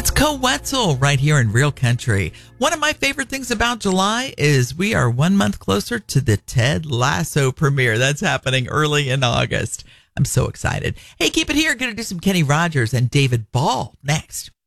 That's Co Wetzel right here in Real Country. One of my favorite things about July is we are 1 month closer to the Ted Lasso premiere. That's happening early in August. I'm so excited. Hey, keep it here. Going to do some Kenny Rogers and David Ball next.